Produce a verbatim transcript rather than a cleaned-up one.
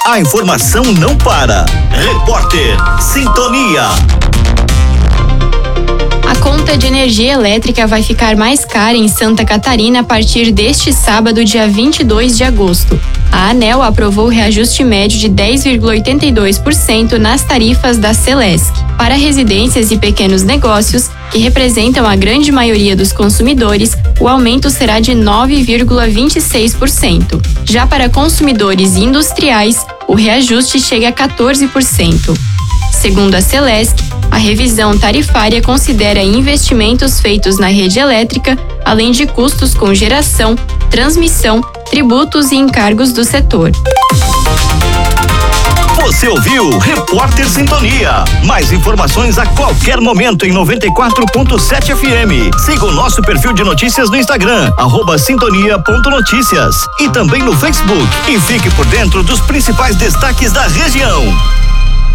A informação não para. Repórter Sintonia. A conta de energia elétrica vai ficar mais cara em Santa Catarina a partir deste sábado, dia vinte e dois de agosto. A ANEEL aprovou o reajuste médio de dez vírgula oitenta e dois por cento nas tarifas da Celesc. Para residências e pequenos negócios, que representam a grande maioria dos consumidores, o aumento será de nove vírgula vinte e seis por cento. Já para consumidores industriais, o reajuste chega a quatorze por cento. Segundo a Celesc, a revisão tarifária considera investimentos feitos na rede elétrica, além de custos com geração, transmissão, tributos e encargos do setor. Você ouviu Repórter Sintonia. Mais informações a qualquer momento em noventa e quatro ponto sete F M. Siga o nosso perfil de notícias no Instagram, arroba sintonia ponto notícias. E também no Facebook. E fique por dentro dos principais destaques da região.